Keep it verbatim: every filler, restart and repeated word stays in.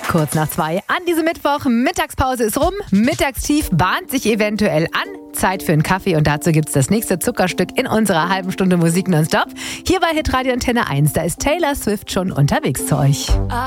Kurz nach zwei an diesem Mittwoch. Mittagspause ist rum. Mittagstief bahnt sich eventuell an. Zeit für einen Kaffee und dazu gibt's das nächste Zuckerstück in unserer halben Stunde Musik nonstop. Hier bei Hitradio Antenne eins. Da ist Taylor Swift schon unterwegs zu euch.